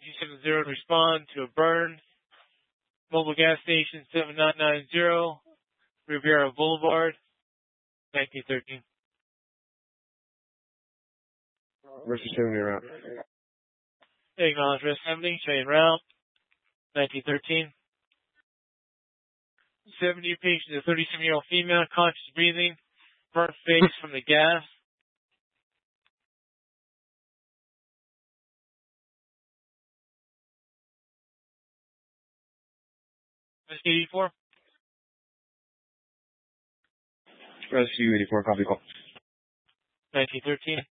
G70 to respond to a burn. Mobile gas station 7990, Riviera Boulevard, 1913. Versus 70 route. Acknowledge rest 70, Cheyenne route, 1913. 70 patient, a 37-year-old female, conscious breathing, burnt face from the gas. Rescue 84. Rescue 84, copy call. 1913.